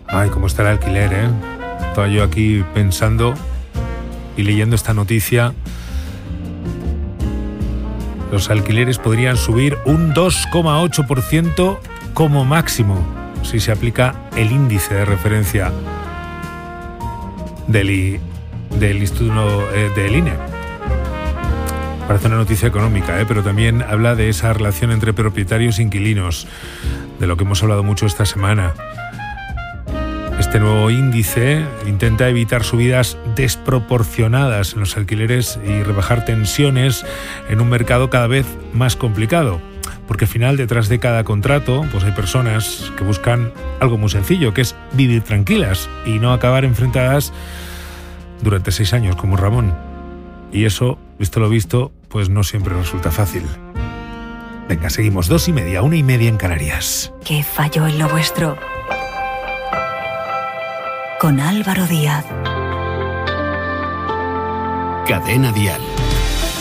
Ay, cómo está el alquiler, ¿eh? Estaba yo aquí pensando y leyendo esta noticia. Los alquileres podrían subir un 2,8% como máximo si se aplica el índice de referencia del Instituto del INE. Parece una noticia económica, pero también habla de esa relación entre propietarios e inquilinos, de lo que hemos hablado mucho esta semana. Este nuevo índice intenta evitar subidas desproporcionadas en los alquileres y rebajar tensiones en un mercado cada vez más complicado. Porque al final, detrás de cada contrato, pues hay personas que buscan algo muy sencillo, que es vivir tranquilas y no acabar enfrentadas durante 6 años, como Ramón. Y eso, visto lo visto, pues no siempre resulta fácil. Venga, seguimos. 2:30, 1:30 en Canarias. ¿Qué falló en lo vuestro? Con Álvaro Díaz. Cadena Dial.